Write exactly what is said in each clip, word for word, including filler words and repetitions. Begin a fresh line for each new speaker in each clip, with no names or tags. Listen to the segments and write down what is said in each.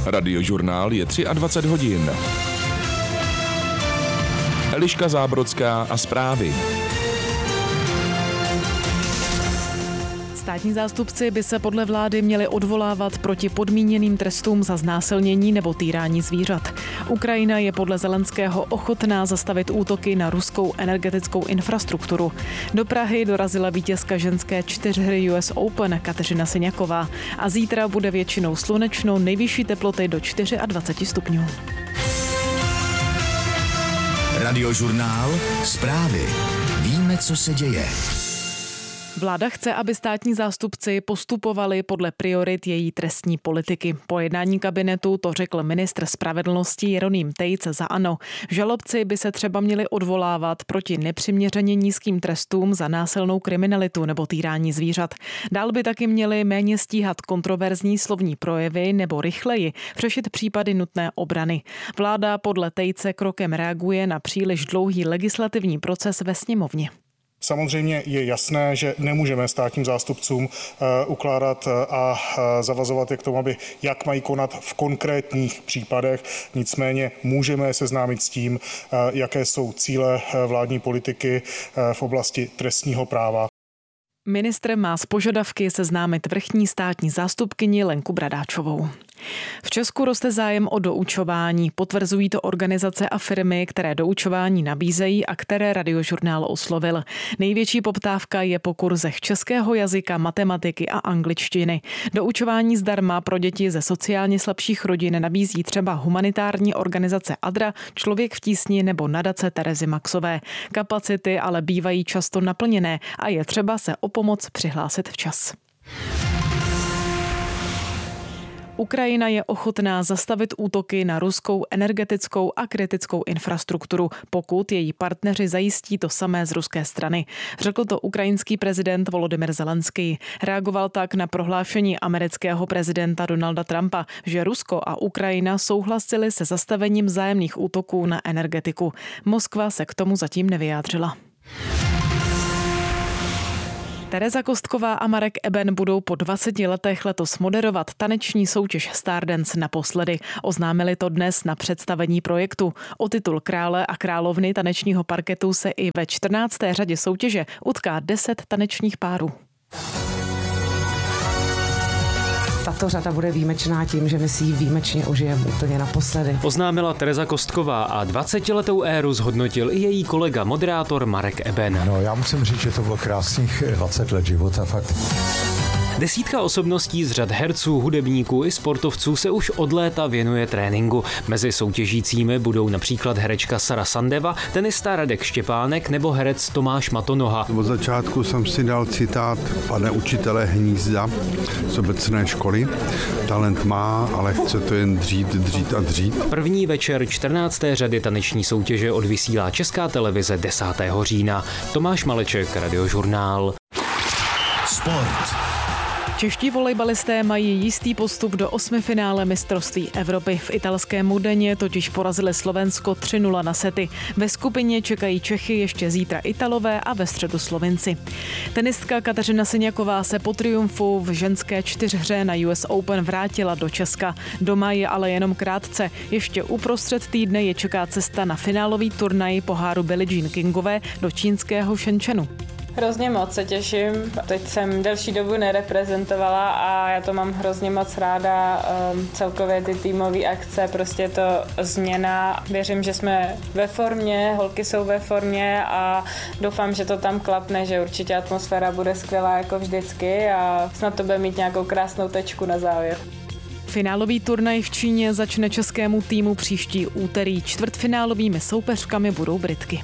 Radiožurnál je dvacet tři hodin. Eliška Zábrodská a zprávy.
Státní zástupci by se podle vlády měli odvolávat proti podmíněným trestům za znásilnění nebo týrání zvířat. Ukrajina je podle Zelenského ochotná zastavit útoky na ruskou energetickou infrastrukturu. Do Prahy dorazila vítězka ženské čtyřhry U S Open Kateřina Siniaková a zítra bude většinou slunečno, nejvyšší teploty do dvacet čtyři stupňů.
Radiožurnál, zprávy. Víme, co se děje.
Vláda chce, aby státní zástupci postupovali podle priorit její trestní politiky. Po jednání kabinetu to řekl ministr spravedlnosti Jeroným Tejc za ANO. Žalobci by se třeba měli odvolávat proti nepřiměřeně nízkým trestům za násilnou kriminalitu nebo týrání zvířat. Dál by taky měli méně stíhat kontroverzní slovní projevy nebo rychleji řešit případy nutné obrany. Vláda podle Tejce krokem reaguje na příliš dlouhý legislativní proces ve sněmovně.
Samozřejmě je jasné, že nemůžeme státním zástupcům ukládat a zavazovat je k tomu, aby jak mají konat v konkrétních případech. Nicméně můžeme seznámit s tím, jaké jsou cíle vládní politiky v oblasti trestního práva.
Ministr má z požadavky seznámit vrchní státní zástupkyni Lenku Bradáčovou. V Česku roste zájem o doučování. Potvrzují to organizace a firmy, které doučování nabízejí a které Radiožurnál oslovil. Největší poptávka je po kurzech českého jazyka, matematiky a angličtiny. Doučování zdarma pro děti ze sociálně slabších rodin nabízí třeba humanitární organizace Adra, Člověk v tísni nebo nadace Terezy Maxové. Kapacity ale bývají často naplněné a je třeba se o pomoc přihlásit včas. Ukrajina je ochotná zastavit útoky na ruskou energetickou a kritickou infrastrukturu, pokud její partneři zajistí to samé z ruské strany. Řekl to ukrajinský prezident Volodymyr Zelenský. Reagoval tak na prohlášení amerického prezidenta Donalda Trumpa, že Rusko a Ukrajina souhlasili se zastavením vzájemných útoků na energetiku. Moskva se k tomu zatím nevyjádřila. Tereza Kostková a Marek Eben budou po dvaceti letech letos moderovat taneční soutěž Stardance naposledy. Oznámili to dnes na představení projektu. O titul krále a královny tanečního parketu se i ve čtrnácté řadě soutěže utká deset tanečních párů.
Tato řada bude výjimečná tím, že my si ji výjimečně užijeme úplně naposledy.
Oznámila Tereza Kostková a dvacetiletou éru zhodnotil i její kolega moderátor Marek Eben.
No, já musím říct, že to bylo krásných dvacet let života, fakt.
Desítka osobností z řad herců, hudebníků i sportovců se už od léta věnuje tréninku. Mezi soutěžícími budou například herečka Sara Sandeva, tenista Radek Štěpánek nebo herec Tomáš Matonoha.
Od začátku jsem si dal citát pane učitele Hnízda z obecné školy. Talent má, ale chce to jen dřít, dřít a dřít.
První večer čtrnácté řady taneční soutěže odvysílá Česká televize desátého října. Tomáš Maleček, Radiožurnál.
Sport.
Čeští volejbalisté mají jistý postup do osmifinále mistrovství Evropy. V italském Modeně totiž porazili Slovensko tři nula na sety. Ve skupině čekají Čechy ještě zítra Italové a ve středu Slovinci. Tenistka Kateřina Siniaková se po triumfu v ženské čtyřhře na U S Open vrátila do Česka. Doma je ale jenom krátce. Ještě uprostřed týdne je čeká cesta na finálový turnaj poháru Billie Jean Kingové do čínského Shenzhenu.
Hrozně moc se těším. Teď jsem delší dobu nereprezentovala a já to mám hrozně moc ráda. Celkově ty týmové akce, prostě to změna. Věřím, že jsme ve formě, holky jsou ve formě a doufám, že to tam klapne, že určitě atmosféra bude skvělá jako vždycky a snad to bude mít nějakou krásnou tečku na závěr.
Finálový turnaj v Číně začne českému týmu příští úterý. Čtvrtfinálovými soupeřkami budou Britky.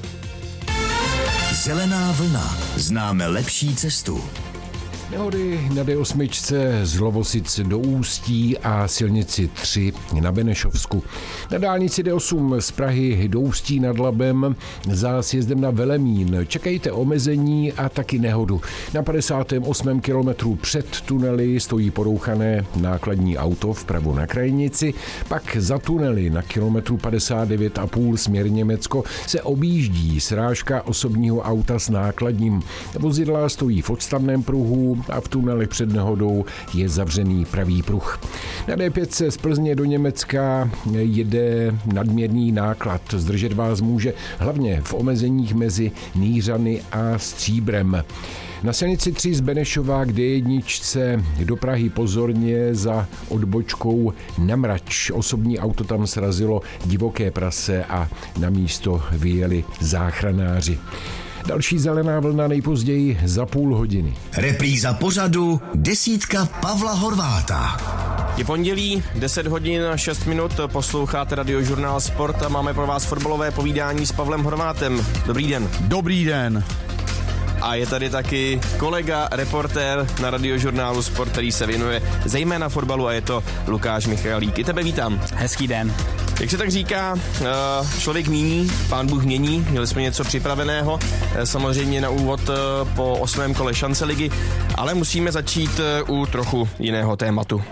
Zelená vlna. Známe lepší cestu.
Nehody na D osm z Lovosic do Ústí a silnici tři na Benešovsku. Na dálnici D osm z Prahy do Ústí nad Labem za sjezdem na Velemín čekejte omezení a taky nehodu. Na padesátém osmém kilometru před tunely stojí porouchané nákladní auto vpravo na krajnici, pak za tunely na kilometru padesát devět a půl směr Německo se objíždí srážka osobního auta s nákladním. Vozidla stojí v odstavném pruhu sněhu a v tunelech před nehodou je zavřený pravý pruh. Na D pět z Plzně do Německa jede nadměrný náklad. Zdržet vás může hlavně v omezeních mezi Nýřany a Stříbrem. Na silnici tři z Benešova k D jedna do Prahy pozorně za odbočkou na Mrač. Osobní auto tam srazilo divoké prase a na místo vyjeli záchranáři. Další zelená vlna nejpozději za půl hodiny.
Repríza pořadu Desítka Pavla Horváta.
Je pondělí, deset hodin a šest minut, posloucháte Radiožurnál Sport a máme pro vás fotbalové povídání s Pavlem Horvátem. Dobrý den.
Dobrý den.
A je tady taky kolega, reportér na Radiožurnálu Sport, který se věnuje zejména fotbalu, a je to Lukáš Michalík. I tebe vítám.
Hezký den.
Jak se tak říká, člověk míní, pán Bůh mění, měli jsme něco připraveného, samozřejmě na úvod po osmém kole šance ligy, ale musíme začít u trochu jiného tématu.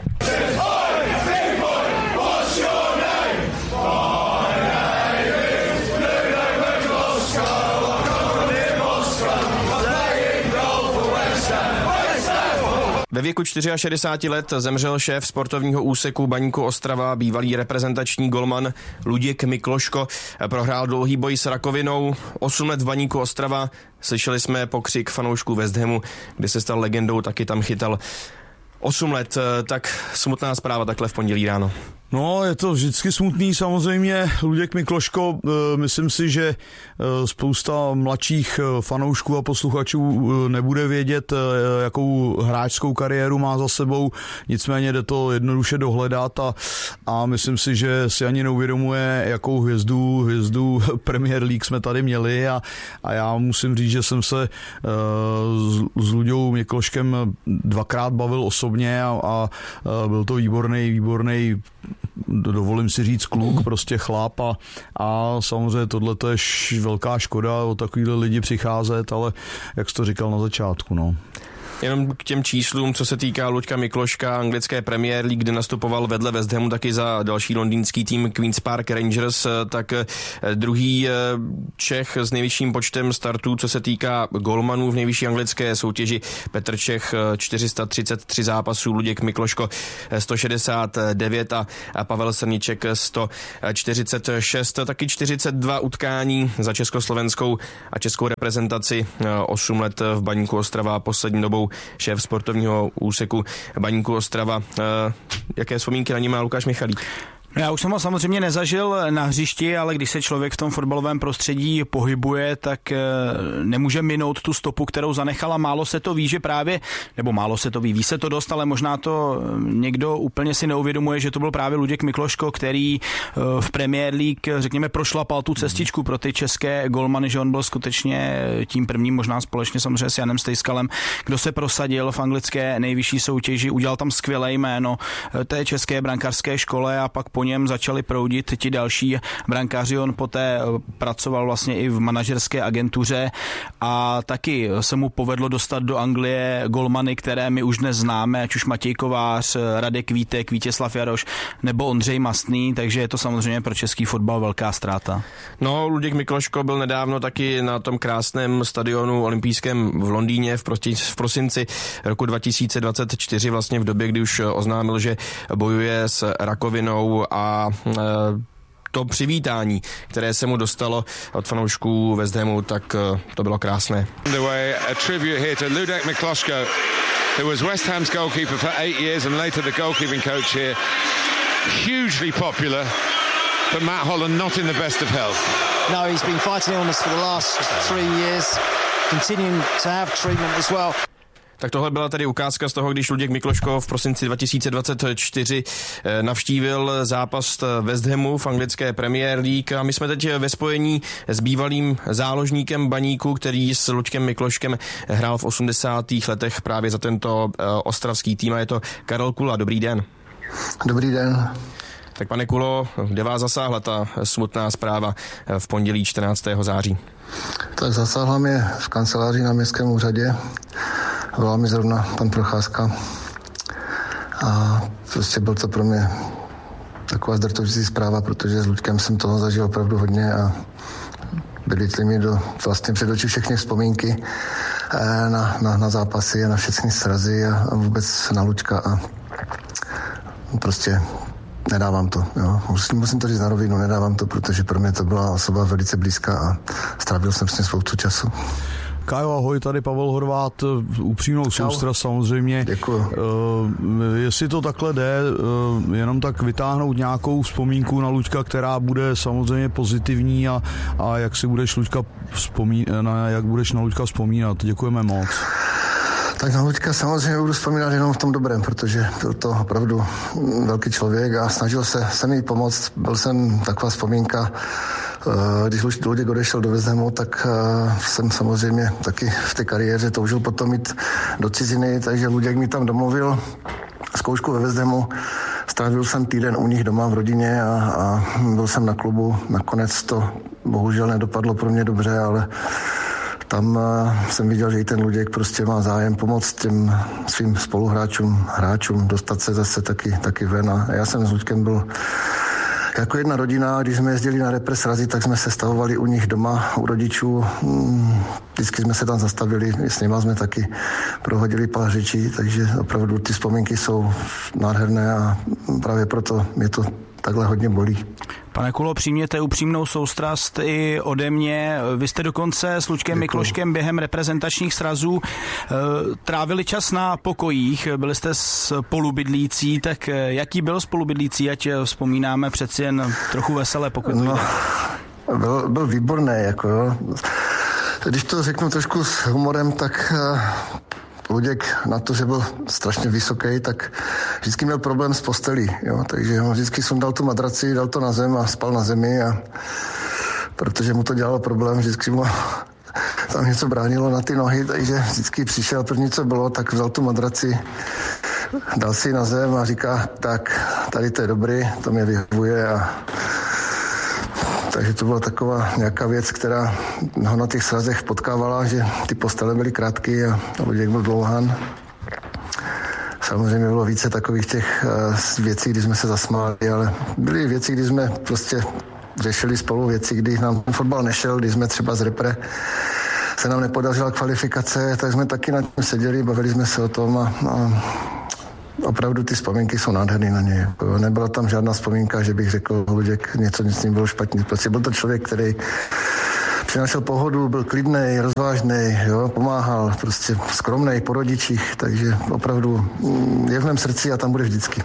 Ve věku šedesáti čtyř let zemřel šéf sportovního úseku Baníku Ostrava, bývalý reprezentační golman Luděk Mikloško. Prohrál dlouhý boj s rakovinou, osm let v Baníku Ostrava. Slyšeli jsme pokřik fanoušků West Hamu, kde se stal legendou, taky tam chytal osm let. Tak smutná zpráva takhle v pondělí ráno.
No, je to vždycky smutný samozřejmě. Luděk Mikloško, myslím si, že spousta mladších fanoušků a posluchačů nebude vědět, jakou hráčskou kariéru má za sebou, nicméně jde to jednoduše dohledat a, a myslím si, že si ani neuvědomuje, jakou hvězdu, hvězdu Premier League jsme tady měli a, a já musím říct, že jsem se s, s Luďou Mikloškem dvakrát bavil osobně a, a byl to výborný, výborný dovolím si říct kluk, prostě chlap a, a samozřejmě tohle to je velká škoda o takovýhle lidi přicházet, ale jak jsi to říkal na začátku, no.
Jenom k těm číslům, co se týká Luďka Mikloška, anglické Premier League, kde nastupoval vedle West Hamu taky za další londýnský tým Queen's Park Rangers, tak druhý Čech s nejvyšším počtem startů, co se týká golmanů v nejvyšší anglické soutěži, Petr Čech čtyři sta třicet tři zápasů, Luděk Mikloško sto šedesát devět a Pavel Srniček sto čtyřicet šest, taky čtyřicet dva utkání za československou a českou reprezentaci, osm let v Baníku Ostrava, poslední dobou šéf sportovního úseku Baníku Ostrava. Jaké vzpomínky na ní má Lukáš Michalík?
No já už jsem ho samozřejmě nezažil na hřišti, ale když se člověk v tom fotbalovém prostředí pohybuje, tak nemůže minout tu stopu, kterou zanechala. Málo se to ví, že právě, nebo málo se to ví, ví se to dost, ale možná to někdo úplně si neuvědomuje, že to byl právě Luděk Mikloško, který v Premier League, řekněme, prošlapal tu cestičku pro ty české golmany, že on byl skutečně tím prvním, možná společně samozřejmě s Janem Stejskalem, kdo se prosadil v anglické nejvyšší soutěži, udělal tam skvělé jméno té české brankářské škole a pak po něm začali proudit ti další brankáři. On poté pracoval vlastně i v manažerské agentuře a taky se mu povedlo dostat do Anglie golmany, které my už dnes známe, ať už Matěj Kovář, Radek Vítek, Vítězslav Jaroš nebo Ondřej Mastný, takže je to samozřejmě pro český fotbal velká ztráta.
No, Luděk Mikloško byl nedávno taky na tom krásném stadionu olympijském v Londýně v, prosti, v prosinci roku dva tisíce dvacet čtyři, vlastně v době, kdy už oznámil, že bojuje s rakovinou a e, to přivítání, které se mu dostalo od fanoušků West Hamu, tak e, to bylo krásné.
A tribute here to Luděk Mikloško, who was West Ham's goalkeeper for eight years and later the goalkeeping coach here. Hugely popular, but Matt Holland not in the best of health.
No, he's been fighting illness for the last three years, continuing to have treatment as well.
Tak tohle byla tady ukázka z toho, když Luděk Mikloško v prosinci dva tisíce dvacet čtyři navštívil zápas West Hamu v anglické Premier League a my jsme teď ve spojení s bývalým záložníkem Baníku, který s Luďkem Mikloškem hrál v osmdesátých letech právě za tento ostravský tým a je to Karel Kula. Dobrý den.
Dobrý den.
Tak pane Kulo, kde vás zasáhla ta smutná zpráva v pondělí čtrnáctého září?
Tak zasáhla mě v kanceláři na městském úřadě. Volal mi zrovna pan Procházka a prostě byl to pro mě taková zdrtovčící zpráva, protože s Luďkem jsem toho zažil opravdu hodně a vylítly mi do vlastně před oči všechny vzpomínky na, na, na zápasy a na všechny srazy a, a vůbec na Luďka a prostě nedávám to. Jo. Musím, musím to říct na rovinu, nedávám to, protože pro mě to byla osoba velice blízká a strávil jsem s ním spoustu času.
Kájo, ahoj, tady Pavel Horvát, upřímnou soustrast samozřejmě.
Děkuju.
Uh, jestli to takhle jde, uh, jenom tak vytáhnout nějakou vzpomínku na Luďka, která bude samozřejmě pozitivní a, a jak si budeš Luďka vzpomínat, na, jak budeš na Luďka vzpomínat. Děkujeme moc.
Tak na Luďka samozřejmě budu vzpomínat jenom v tom dobrém, protože byl to opravdu velký člověk a snažil se, se mi pomoct. Byl jsem taková vzpomínka, když Luděk odešel do West Hamu, tak jsem samozřejmě taky v té kariéře toužil potom jít do ciziny, takže Luděk mi tam domluvil zkoušku ve West Hamu. Strávil jsem týden u nich doma v rodině a, a byl jsem na klubu. Nakonec to bohužel nedopadlo pro mě dobře, ale tam jsem viděl, že i ten Luděk prostě má zájem pomoct těm svým spoluhráčům, hráčům, dostat se zase taky, taky ven. A já jsem s Luďkem byl jako jedna rodina, když jsme jezdili na repre srazy, tak jsme se stavovali u nich doma, u rodičů. Vždycky jsme se tam zastavili, s nima jsme taky prohodili pár řečí, takže opravdu ty vzpomínky jsou nádherné a právě proto mě to takhle hodně bolí.
Pane Kulo, přijměte upřímnou soustrast i ode mě. Vy jste dokonce s Luďkem Mikloškem během reprezentačních srazů trávili čas na pokojích, byli jste spolubydlící, tak jaký byl spolubydlící, ať vzpomínáme přeci jen trochu veselé, pokud to jde.
No, byl, byl výborný, jako jo. Když to řeknu trošku s humorem, tak Luděk na to, že byl strašně vysoký, tak vždycky měl problém s postelí, jo, takže on vždycky sundal tu madraci, dal to na zem a spal na zemi a protože mu to dělalo problém, vždycky mu tam něco bránilo na ty nohy, takže vždycky přišel první, co bylo, tak vzal tu madraci, dal si ji na zem a říká, tak tady to je dobrý, to mě vyhovuje a takže to byla taková nějaká věc, která ho na těch srazech potkávala, že ty postele byly krátké a Luděk byl dlouhán. Samozřejmě bylo více takových těch věcí, kdy jsme se zasmáli, ale byly věci, kdy jsme prostě řešili spolu věci, kdy nám fotbal nešel, kdy jsme třeba z repre se nám nepodařila kvalifikace, tak jsme taky na tím seděli, bavili jsme se o tom a, a opravdu ty vzpomínky jsou nádherný na něj. Nebyla tam žádná vzpomínka, že bych řekl, Luděk, něco s ním bylo špatně. Prostě byl to člověk, který přinášel pohodu, byl klidnej, rozvážnej, jo, pomáhal, prostě skromnej po rodičích, takže opravdu je v mém srdci a tam bude vždycky.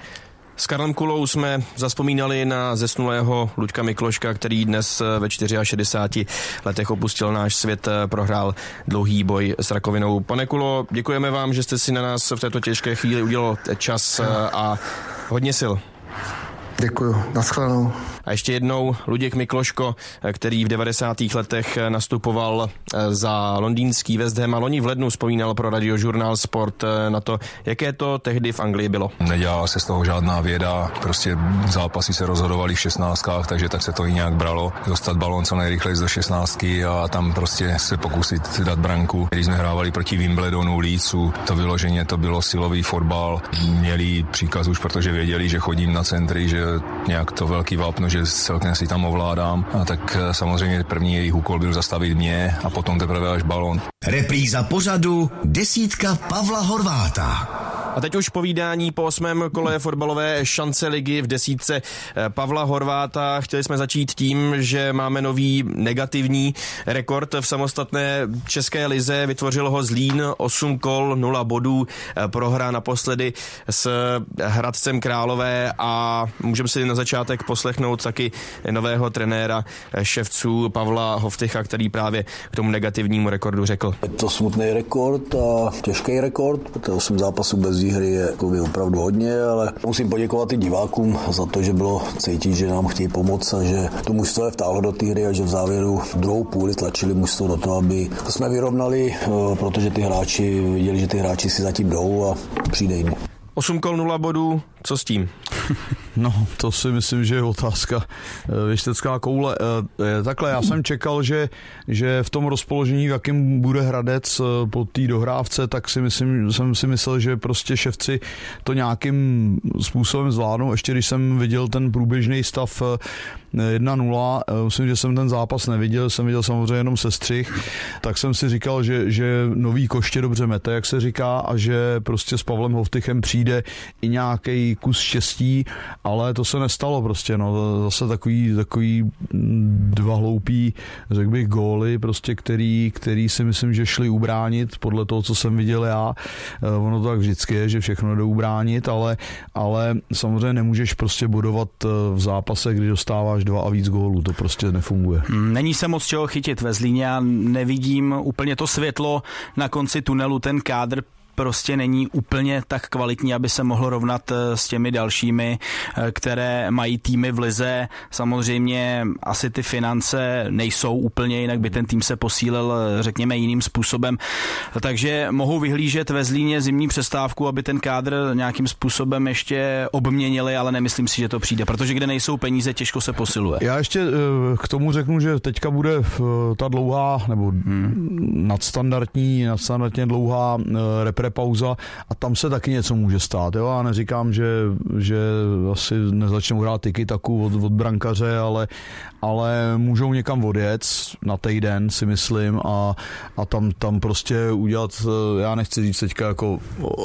S Karlem Kulou jsme zazpomínali na zesnulého Luďka Mikloška, který dnes ve šedesáti čtyřech letech opustil náš svět, prohrál dlouhý boj s rakovinou. Pane Kulo, děkujeme vám, že jste si na nás v této těžké chvíli udělal čas a hodně sil.
Děkuju, nashledanou.
A ještě jednou Luděk Mikloško, který v devadesátých letech nastupoval za londýnský West Ham a loni v lednu vzpomínal pro radiožurnál Sport na to, jaké to tehdy v Anglii bylo.
Nedělala se z toho žádná věda, prostě zápasy se rozhodovaly v šestnáctkách, takže tak se to i nějak bralo. Dostat balón co nejrychleji do šestnáctky a tam prostě se pokusit dát branku. Když jsme hrávali proti Wimbledonu, Leedsu, to vyloženě to bylo silový fotbal. Měli příkaz už, protože věděli, že chodím na centry, že nějak to velký vápno, že celkem si tam ovládám. A tak samozřejmě první jejich úkol byl zastavit mě a potom teprve až balón.
Repríza pořadu Desítka Pavla Horváta.
A teď už povídání po osmém kole fotbalové šance ligy v desítce Pavla Horváta. Chtěli jsme začít tím, že máme nový negativní rekord v samostatné české lize. Vytvořil ho Zlín, osm kol, nula bodů, prohra naposledy s Hradcem Králové a můžeme si na začátek poslechnout taky nového trenéra ševců Pavla Hovtycha, který právě k tomu negativnímu rekordu řekl.
Je to smutný rekord a těžký rekord, protože osm zápasů bez výhry je jako opravdu hodně, ale musím poděkovat i divákům za to, že bylo cítit, že nám chtějí pomoct a že to mužstvo je vtáhlo do té hry a že v závěru druhou půli tlačili mužstvo do toho, aby to jsme vyrovnali, protože ty hráči viděli, že ty hráči si zatím jdou a přijde jim.
osm kol, nula bodů, co s tím?
No, to si myslím, že je otázka věštecká koule. Takhle, já jsem čekal, že, že v tom rozpoložení, v jakém bude Hradec po té dohrávce, tak si myslím, jsem si myslel, že prostě Ševci to nějakým způsobem zvládnou. Ještě když jsem viděl ten průběžný stav jedna nula, myslím, že jsem ten zápas neviděl, jsem viděl samozřejmě jenom sestřih, tak jsem si říkal, že, že nový koště dobře mete, jak se říká, a že prostě s Pavlem Hovtychem přijde i nějaký kus štěstí, ale to se nestalo prostě, no, zase takový, takový dva hloupý, řekl bych, góly, prostě, který, který si myslím, že šli ubránit, podle toho, co jsem viděl já. Ono to tak vždycky je, že všechno jde ubránit, ale, ale samozřejmě nemůžeš prostě bodovat v zápase, kdy dostáváš dva a víc gólů, to prostě nefunguje.
Není se moc čeho chytit ve Zlíně, já nevidím úplně to světlo na konci tunelu, ten kádr prostě není úplně tak kvalitní, aby se mohlo rovnat s těmi dalšími, které mají týmy v lize. Samozřejmě asi ty finance nejsou úplně, jinak by ten tým se posílil, řekněme, jiným způsobem. Takže mohou vyhlížet ve Zlíně zimní přestávku, aby ten kádr nějakým způsobem ještě obměnili, ale nemyslím si, že to přijde, protože kde nejsou peníze, těžko se posiluje.
Já ještě k tomu řeknu, že teďka bude ta dlouhá nebo hmm. nadstandardní, nadstandardně dlouhá repre pauza a tam se taky něco může stát. Jo? Já neříkám, že, že asi nezačnou hrát tiki-taku od, od brankaře, ale, ale můžou někam odjet na týden, si myslím, a, a tam, tam prostě udělat, já nechci říct teďka jako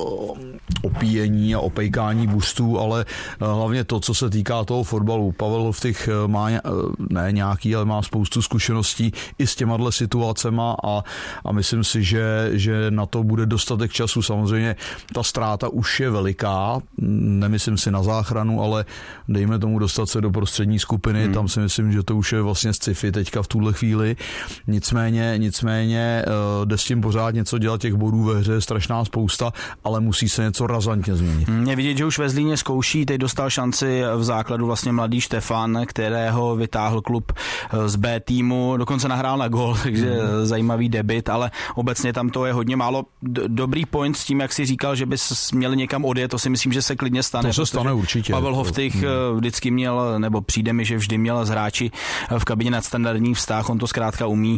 opíjení a opejkání boostů, ale hlavně to, co se týká toho fotbalu. Pavel Hovtych má ne nějaký, ale má spoustu zkušeností i s těmahle situacema a, a myslím si, že, že na to bude dostatek času. Samozřejmě ta ztráta už je veliká, nemyslím si na záchranu, ale dejme tomu dostat se do prostřední skupiny, hmm. tam si myslím, že to už je vlastně sci-fi teďka v tuhle chvíli. Nicméně, nicméně jde s tím pořád něco dělat, těch bodů ve hře je strašná spousta, ale musí se něco razantně změnit.
Je vidět, že už ve Zlíně zkouší, teď dostal šanci v základu vlastně mladý Štefan, kterého vytáhl klub z B týmu, dokonce nahrál na gól, takže hmm. zajímavý debut, ale obecně tam to je hodně málo. Dobrý point s tím, jak si říkal, že bys měl někam odjet, to si myslím, že se klidně stane.
To se stane určitě.
Pavel Hovtych hmm. vždycky měl, nebo přijde mi, že vždy měl s hráči v kabině nadstandardní vztah, on to zkrátka umí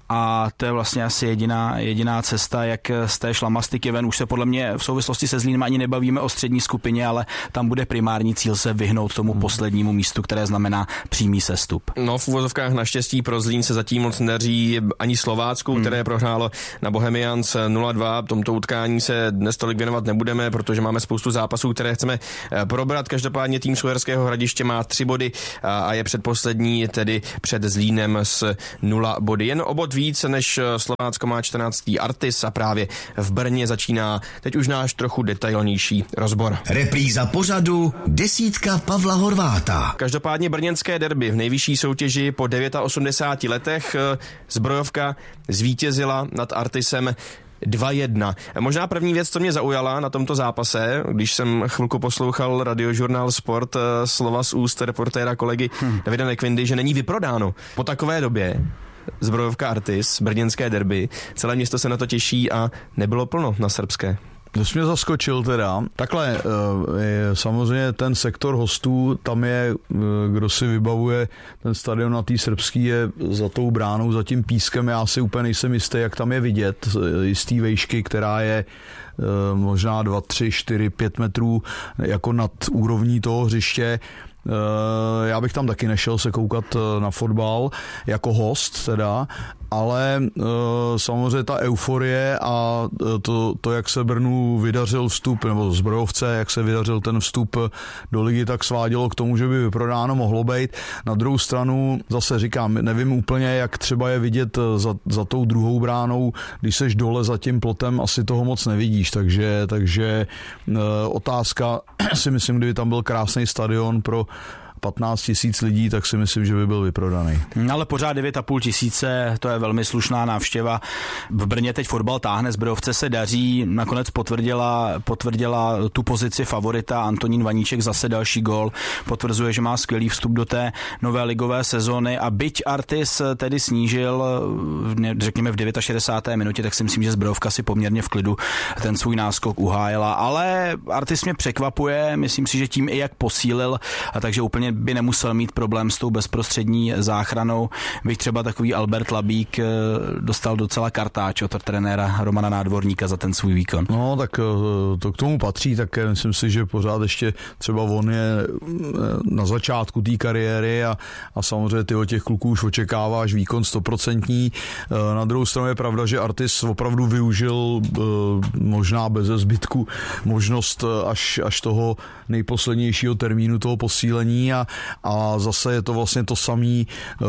a to je vlastně asi jediná, jediná cesta, jak z té šlamastiky ven. Už se podle mě v souvislosti se Zlínem ani nebavíme o střední skupině, ale tam bude primární cíl se vyhnout tomu hmm. poslednímu místu, které znamená přímý sestup.
No, v uvozovkách naštěstí pro Zlín se zatím moc nedaří ani Slovácku, hmm. které prohrálo na Bohemians nula dva. Tomto utkání se dnes tolik věnovat nebudeme, protože máme spoustu zápasů, které chceme probrat. Každopádně tým z Uherského Hradiště má tři body a je předposlední, tedy před Zlínem s nula body. Jen o bod víc, než Slovácko má čtrnáctý Artis a právě v Brně začíná teď už náš trochu detailnější rozbor.
Repríza pořadu desítka Pavla Horváta.
Každopádně brněnské derby v nejvyšší soutěži po osmdesáti devíti letech. Zbrojovka zvítězila nad Artisem dva jedna. Možná první věc, co mě zaujala na tomto zápase, když jsem chvilku poslouchal Radiožurnál Sport, slova z úst reportéra kolegy hmm. Davida Nekvindy, že není vyprodáno. Po takové době Zbrojovka Artis, brněnské derby, celé město se na to těší a nebylo plno na srbské.
To jsi mě zaskočil teda. Takhle, je, samozřejmě ten sektor hostů, tam je, kdo si vybavuje ten stadion na té srbský, je za tou bránou, za tím pískem, já si úplně nejsem jistý, jak tam je vidět, jistý vejšky, která je možná dva, tři, čtyři, pět metrů jako nad úrovní toho hřiště. Já bych tam taky nešel se koukat na fotbal jako host teda, ale samozřejmě ta euforie a to, to, jak se Brnu vydařil vstup, nebo Zbrojovce, jak se vydařil ten vstup do ligy, tak svádělo k tomu, že by vyprodáno mohlo být. Na druhou stranu zase říkám, nevím úplně, jak třeba je vidět za, za tou druhou bránou, když seš dole za tím plotem, asi toho moc nevidíš, takže, takže otázka, si myslím, kdyby tam byl krásný stadion pro patnáct tisíc lidí, tak si myslím, že by byl vyprodaný.
Ale pořád devět a půl tisíce, to je velmi slušná návštěva. V Brně teď fotbal táhne, Zbrojovce se daří, nakonec potvrdila, potvrdila tu pozici favorita. Antonín Vaníček zase další gól, potvrzuje, že má skvělý vstup do té nové ligové sezóny a byť Artis tedy snížil, řekněme v šedesáté deváté minutě, tak si myslím, že Zbrojovka si poměrně v klidu ten svůj náskok uhájila, ale Artis mě překvapuje, myslím si, že tím i jak posílil, a takže úplně by nemusel mít problém s tou bezprostřední záchranou. Bych třeba takový Albert Labík dostal docela kartáč od trenéra Romana Nádvorníka za ten svůj výkon.
No, tak to k tomu patří, tak myslím si, že pořád ještě třeba on je na začátku té kariéry a, a samozřejmě ty od těch kluků už očekáváš výkon stoprocentní. Na druhou stranu je pravda, že Artis opravdu využil možná bez zbytku možnost až, až toho nejposlednějšího termínu toho posílení a, a zase je to vlastně to samý,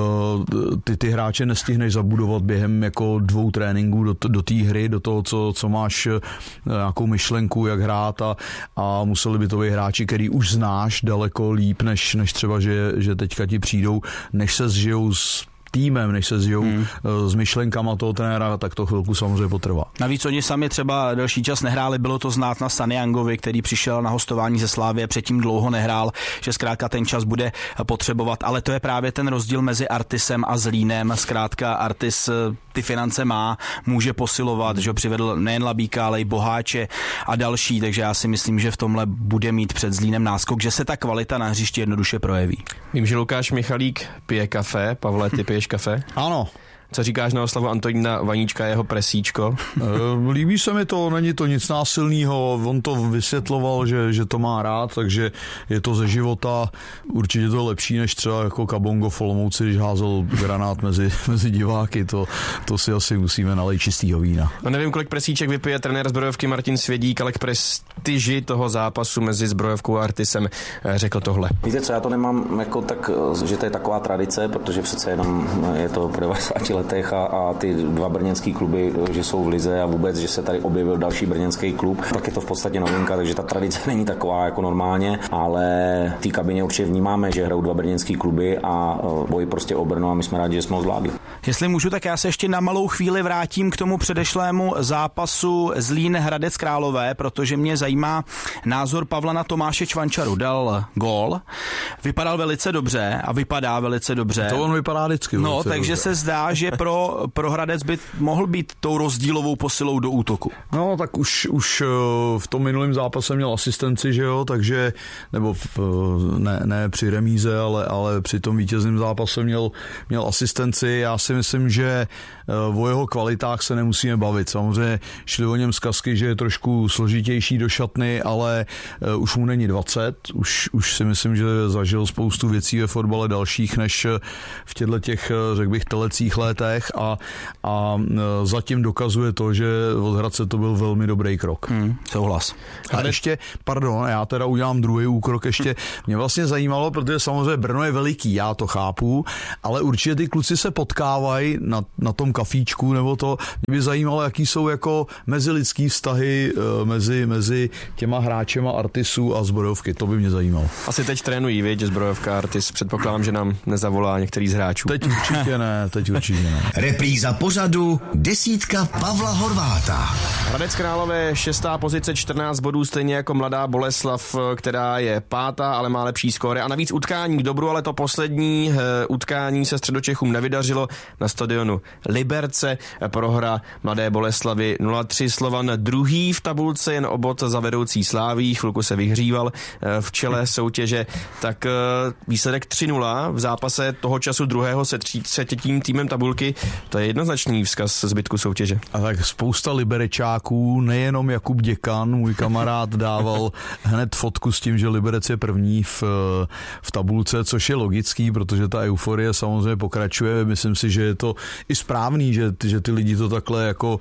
ty, ty hráče nestihneš zabudovat během jako dvou tréninků do, do té hry, do toho, co, co máš nějakou myšlenku, jak hrát a, a museli by to být hráči, který už znáš daleko líp, než, než třeba, že, že teďka ti přijdou, než se zžijou s týmem, než se zjou hmm. s myšlenkama toho trenéra, tak to chvilku samozřejmě potrvá.
Navíc oni sami třeba delší čas nehráli, bylo to znát na Saniangovi, který přišel na hostování ze Slávie, předtím dlouho nehrál, že zkrátka ten čas bude potřebovat, ale to je právě ten rozdíl mezi Artisem a Zlínem. Zkrátka Artis ty finance má, může posilovat, že přivedl nejen Labíka, ale i Boháče a další, takže já si myslím, že v tomhle bude mít před Zlínem náskok, že se ta kvalita na hřišti jednoduše projeví.
Vím, že Lukáš Michalík pije kafe. Pavle, ty piješ kafe?
Ano.
Co říkáš na oslavu Antonína Vaníčka, jeho presíčko?
Líbí se mi to, není to nic násilného, on to vysvětloval, že, že to má rád, takže je to ze života, určitě to lepší, než třeba jako Kabongo v Olomouci, když házel granát mezi, mezi diváky, to, to si asi musíme nalejt čistýho vína.
No nevím, kolik presíček vypije trenér Zbrojovky Martin Svědík, ale k prestiži toho zápasu mezi Zbrojovkou a Artisem řekl tohle.
Víte co, já to nemám jako tak, že to je taková tradice, protože přece jenom je to po devadesáti letech a, a ty dva brněnský kluby, že jsou v lize a vůbec, že se tady objevil další brněnský klub, tak je to v podstatě novinka, takže ta tradice není taková jako normálně, ale v té kabině určitě vnímáme, že hrajou dva brněnský kluby a boj prostě o Brno a my jsme rádi, že jsme ho zvládli.
Jestli můžu, tak já se ještě na malou chvíli vrátím k tomu předešlému zápasu Zlín Hradec Králové, protože mě zajímá názor Pavla na Tomáše Čvančaru. Dal gól, vypadal velice dobře a vypadá velice dobře.
To on vypadá vždycky.
No, takže dobře. Se zdá, že pro, pro Hradec by mohl být tou rozdílovou posilou do útoku.
No, tak už, už v tom minulém zápase měl asistenci, že jo, takže, nebo v, ne, ne při remíze, ale, ale při tom vítězném zápase měl, měl asistenci. Já si myslím, že o jeho kvalitách se nemusíme bavit. Samozřejmě šli o něm zkazky, že je trošku složitější do šatny, ale už mu není dvacet. Už, už si myslím, že zažil spoustu věcí ve fotbale dalších, než v těchto těch, řekl bych, telecích letech a, a zatím dokazuje to, že od Hradce to byl velmi dobrý krok.
Hmm, souhlas.
A ještě, pardon, já teda udělám druhý úkrok ještě. Mě vlastně zajímalo, protože samozřejmě Brno je veliký, já to chápu, ale určitě ty kluci se potkávají na, na tom kafíčku nebo to. Mě by zajímalo, jaký jsou jako mezilidský vztahy mezi, mezi těma hráčema Artisu a Zbrojovky. To by mě zajímalo.
Asi teď trénují, viď, Zbrojovka Artis. Předpokládám, že nám nezavolá některý z hráčů.
Teď určitě ne, teď určitě ne.
Repríza pořadu desítka Pavla Horváta.
Hradec Králové šestá pozice, čtrnáct bodů, stejně jako Mladá Boleslav, která je pátá, ale má lepší skóre. A navíc utkání k dobru, ale to poslední uh, utkání se Středočechům nevydařilo na stadionu Liberce. Prohra Mladé Boleslavy nula tři. Slovan druhý v tabulce, jen o bod za vedoucí Sláví. Chvilku se vyhříval uh, v čele soutěže. Tak uh, výsledek tři nula v zápase toho času druhého se tří, třetím týmem tabulky. To je jednoznačný vzkaz zbytku soutěže.
A tak spousta liberečáků, nejenom Jakub Děkan, můj kamarád, dával hned fotku s tím, že Liberec je první v, v tabulce, což je logický, protože ta euforie samozřejmě pokračuje. Myslím si, že je to i správný, že, že ty lidi to takhle jako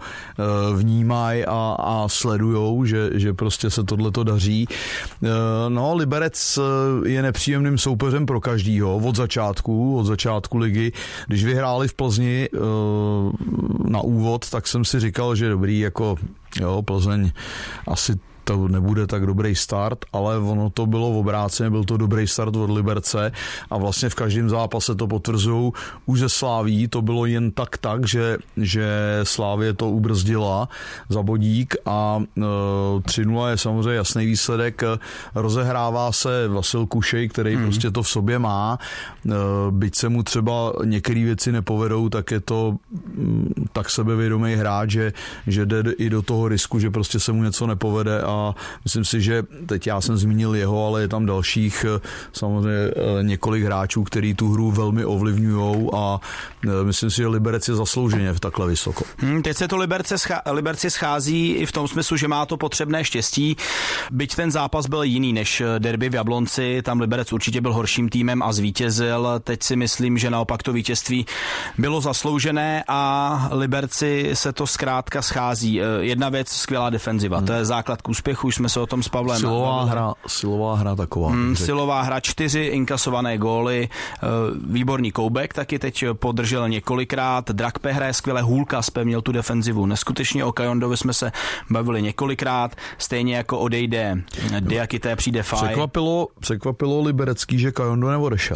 vnímají a, a sledujou, že, že prostě se tohleto daří. No, Liberec je nepříjemným soupeřem pro každýho od začátku, od začátku ligy. Když vyhráli v Plzni na úvod, tak jsem si říkal, že dobrý, jako jo, Plzeň asi to nebude tak dobrý start, ale ono to bylo v obráceně, byl to dobrý start od Liberce a vlastně v každém zápase to potvrzují. Už ze Sláví to bylo jen tak tak, že, že Slávě to ubrzdila za bodík a e, tři nula je samozřejmě jasný výsledek. Rozehrává se Vasil Kušej, který hmm. prostě to v sobě má. E, byť se mu třeba některé věci nepovedou, tak je to m, tak sebevědomý hráč, že, že jde i do toho risku, že prostě se mu něco nepovede a myslím si, že teď já jsem zmínil jeho, ale je tam dalších samozřejmě několik hráčů, který tu hru velmi ovlivňujou a myslím si, že Liberec je zaslouženě v takhle vysoko.
Hmm, teď se to Liberce scha- Liberci schází i v tom smyslu, že má to potřebné štěstí. Byť ten zápas byl jiný než derby v Jablonci, tam Liberec určitě byl horším týmem a zvítězil. Teď si myslím, že naopak to vítězství bylo zasloužené a Liberci se to zkrátka schází. Jedna věc, skvělá defenziva, hmm. to je základ k úspěchu, už jsme se o tom s Pavlem.
Silová hra, silová hra taková.
Hmm, silová hra, čtyři inkasované góly, výborný Koubek taky teď podržel několikrát, Drakpe hraje skvěle, Hůlka zpevnil tu defenzivu neskutečně, o Kajondovi jsme se bavili několikrát, stejně jako odejde Diakité, přijde Faj.
Překvapilo, překvapilo Liberecký, že Kajondo neodešel.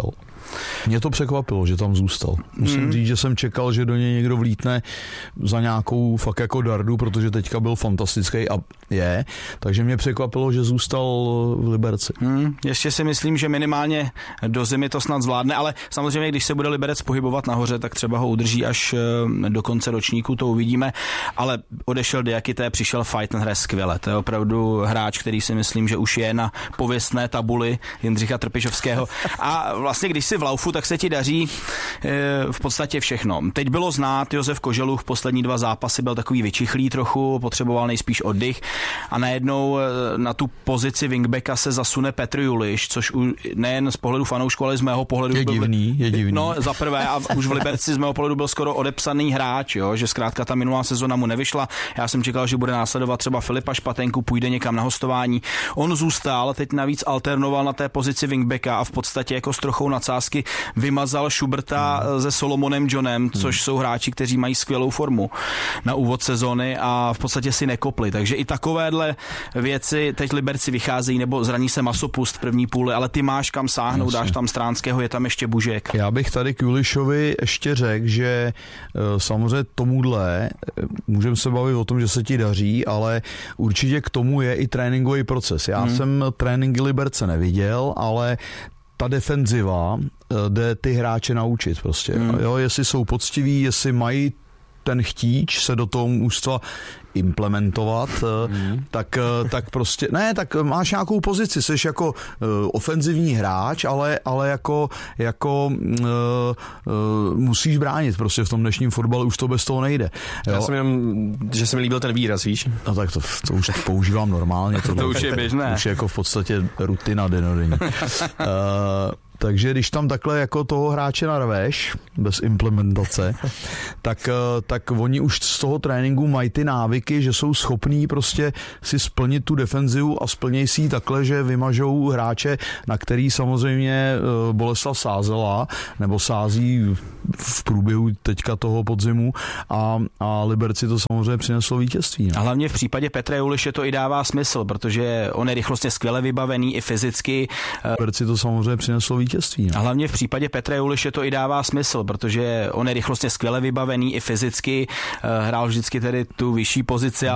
Mě to překvapilo, že tam zůstal. Musím mm. říct, že jsem čekal, že do něj někdo vlítne za nějakou fakt jako dardu, protože teďka byl fantastický a je. Takže mě překvapilo, že zůstal v Liberci.
Mm. Ještě si myslím, že minimálně do zimy to snad zvládne, ale samozřejmě, když se bude Liberec pohybovat nahoře, tak třeba ho udrží až do konce ročníku, to uvidíme. Ale odešel Diakité, přišel Faj, ten hraje skvěle. To je opravdu hráč, který si myslím, že už je na pověstné tabuli Jindřicha Trpišovského. A vlastně, když si v laufu, tak se ti daří e, v podstatě všechno. Teď bylo znát, Josef Koželuch v poslední dva zápasy byl takový vyčichlý trochu, potřeboval nejspíš oddych a najednou e, na tu pozici wingbacka se zasune Petr Juliš, což u, nejen z pohledu fanoušku, ale z mého pohledu
je
byl,
divný, je divný.
No, za prvé a už v Liberci z mého pohledu byl skoro odepsaný hráč, jo, že zkrátka ta minulá sezona mu nevyšla. Já jsem čekal, že bude následovat třeba Filipa Špatenku, půjde někam na hostování. On zůstal, teď navíc alternoval na té pozici wingbacka a v podstatě jako s trochou nadsázky vymazal Schuberta hmm. se Solomonem Johnem, což hmm. jsou hráči, kteří mají skvělou formu na úvod sezony a v podstatě si nekopli. Takže i takovéhle věci teď Liberci vycházejí, nebo zraní se Masopust v první půli, ale ty máš kam sáhnout, dáš tam Stránského, je tam ještě Bužek.
Já bych tady k Julišovi ještě řekl, že samozřejmě tomuhle můžeme se bavit o tom, že se ti daří, ale určitě k tomu je i tréninkový proces. Já hmm. jsem tréninky Liberce neviděl, ale ta defenziva jde ty hráče naučit prostě. Hmm. Jo, jestli jsou poctiví, jestli mají ten chtíč se do toho mužstva implementovat, hmm. tak, tak prostě, ne, tak máš nějakou pozici, jsi jako uh, ofenzivní hráč, ale, ale jako, jako uh, uh, musíš bránit prostě v tom dnešním fotbale, už to bez toho nejde. Jo?
Já jsem jenom, že se mi líbil ten výraz, víš?
No tak to, to už používám normálně.
To, to už je běžné.
Už je jako v podstatě rutina denodenní. uh, Takže když tam takhle jako toho hráče narveš, bez implementace, tak, tak oni už z toho tréninku mají ty návyky, že jsou schopní prostě si splnit tu defenzivu a splnějí si ji takhle, že vymažou hráče, na který samozřejmě Boleslav sázela, nebo sází v průběhu teďka toho podzimu a, a Liberci to samozřejmě přineslo vítězství.
A hlavně v případě Petra Juliše to i dává smysl, protože on je rychlostně skvěle vybavený i fyzicky.
Liberci to samozřejmě přineslo vítězství.
A hlavně v případě Petra Juliše to i dává smysl, protože on je rychlostně skvěle vybavený i fyzicky, hrál vždycky tedy tu vyšší pozici,